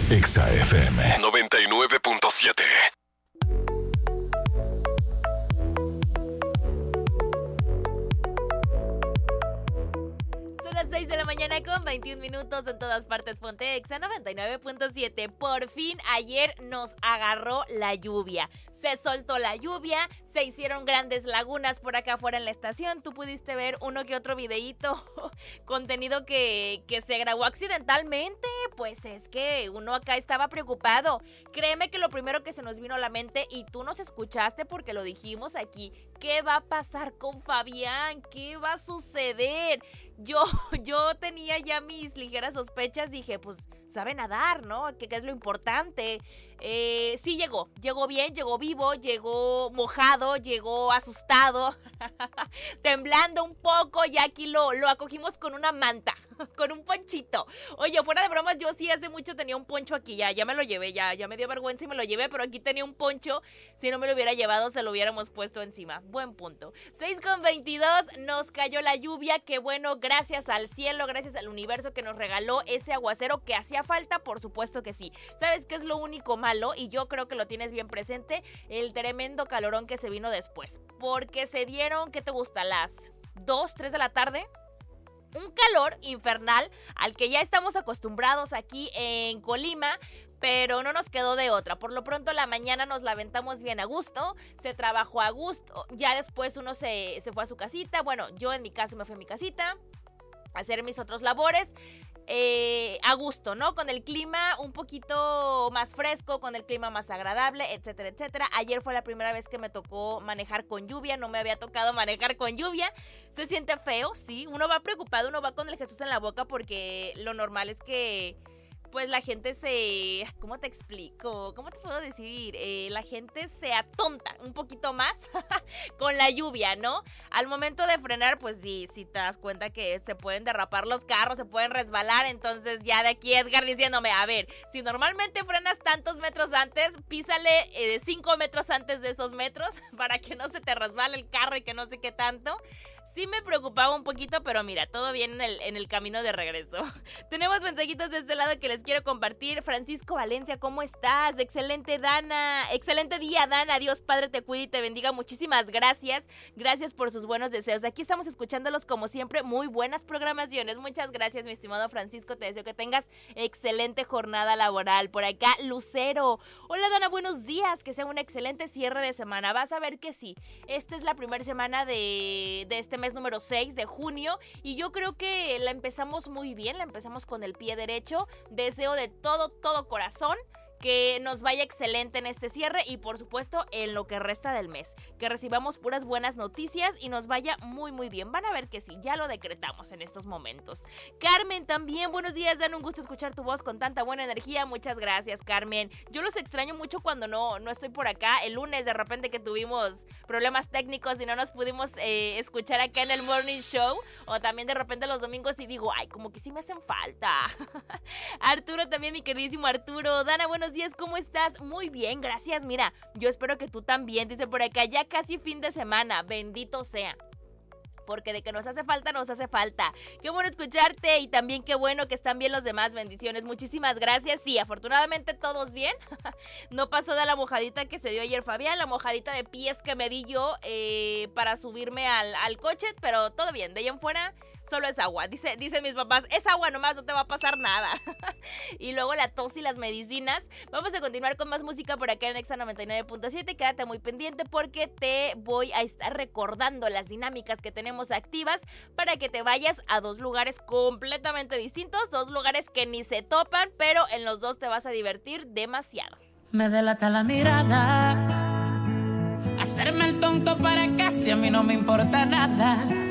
Exa FM 99.7. Son las 6 de la mañana con 21 minutos en todas partes. Ponte Exa 99.7. Por fin ayer nos agarró la lluvia. Se soltó la lluvia, se hicieron grandes lagunas por acá afuera en la estación. Tú pudiste ver uno que otro videíto, contenido que se grabó accidentalmente. Pues es que uno acá estaba preocupado. Créeme que lo primero que se nos vino a la mente, y tú nos escuchaste porque lo dijimos aquí, ¿qué va a pasar con Fabián? ¿Qué va a suceder? Yo tenía ya mis ligeras sospechas, dije, pues sabe nadar, ¿no? Que es lo importante. Sí llegó bien, llegó vivo, llegó mojado, llegó asustado, temblando un poco, y aquí lo acogimos con una manta, con un ponchito. Oye, fuera de bromas, yo sí hace mucho tenía un poncho aquí, ya me lo llevé, ya me dio vergüenza y me lo llevé, pero aquí tenía un poncho, si no me lo hubiera llevado se lo hubiéramos puesto encima. Buen punto. 6:22, nos cayó la lluvia, que bueno, gracias al cielo, gracias al universo que nos regaló ese aguacero que hacía falta, por supuesto que sí. ¿Sabes qué es lo único malo? Y yo creo que lo tienes bien presente, el tremendo calorón que se vino después, porque se dieron, ¿qué te gusta? Las 2, 3 de la tarde. Un calor infernal al que ya estamos acostumbrados aquí en Colima, pero no nos quedó de otra. Por lo pronto la mañana nos la aventamos bien a gusto, se trabajó a gusto, ya después uno se fue a su casita. Bueno, yo en mi caso me fui a mi casita a hacer mis otros labores. A gusto, ¿no? Con el clima un poquito más fresco, con el clima más agradable, etcétera, etcétera. Ayer fue la primera vez que me tocó manejar con lluvia, no me había tocado manejar con lluvia. Se siente feo, sí, uno va preocupado, uno va con el Jesús en la boca, porque lo normal es que pues la gente ¿cómo te explico? ¿Cómo te puedo decir? La gente se atonta un poquito más con la lluvia, ¿no? Al momento de frenar, pues sí te das cuenta que se pueden derrapar los carros, se pueden resbalar. Entonces ya de aquí Edgar diciéndome, a ver, si normalmente frenas tantos metros antes, písale 5 metros antes de esos metros para que no se te resbale el carro y que no sé qué tanto. Sí me preocupaba un poquito, pero mira, todo bien en el camino de regreso. Tenemos mensajitos de este lado que les quiero compartir. Francisco Valencia, ¿cómo estás? Excelente, Dana. Excelente día, Dana. Dios Padre te cuide y te bendiga. Muchísimas gracias. Gracias por sus buenos deseos. Aquí estamos escuchándolos como siempre. Muy buenas programaciones. Muchas gracias, mi estimado Francisco. Te deseo que tengas excelente jornada laboral. Por acá, Lucero. Hola, Dana, buenos días. Que sea un excelente cierre de semana. Vas a ver que sí. Esta es la primera semana de este mes número 6 de junio, y yo creo que la empezamos muy bien, la empezamos con el pie derecho. Deseo de todo corazón que nos vaya excelente en este cierre, y por supuesto en lo que resta del mes, que recibamos puras buenas noticias y nos vaya muy muy bien. Van a ver que sí, ya lo decretamos en estos momentos. Carmen también, buenos días, Dan, un gusto escuchar tu voz con tanta buena energía. Muchas gracias, Carmen. Yo los extraño mucho cuando no estoy por acá. El lunes de repente que tuvimos problemas técnicos y no nos pudimos escuchar acá en el Morning Show, o también de repente los domingos, y digo, ay, como que sí me hacen falta. Arturo también, mi queridísimo Arturo. Dana, buenos días, ¿cómo estás? Muy bien, gracias. Mira, yo espero que tú también. Dice por acá, ya casi fin de semana, bendito sea. Porque de que nos hace falta, nos hace falta. Qué bueno escucharte, y también qué bueno que están bien los demás. Bendiciones, muchísimas gracias. Sí, afortunadamente todos bien. No pasó de la mojadita que se dio ayer Fabián, la mojadita de pies que me di yo para subirme al coche, pero todo bien. De ahí en fuera solo es agua. Dicen mis papás, es agua nomás, no te va a pasar nada. Y luego la tos y las medicinas. Vamos a continuar con más música por acá en Exa 99.7. Quédate muy pendiente porque te voy a estar recordando las dinámicas que tenemos activas para que te vayas a 2 lugares completamente distintos, 2 lugares que ni se topan, pero en los 2 te vas a divertir demasiado. Me delata la mirada, hacerme el tonto para casi a mí no me importa nada.